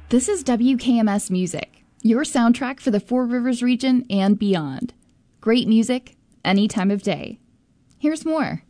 This is WKMS Music, your soundtrack for the Four Rivers region and beyond. Great music, any time of day. Here's more.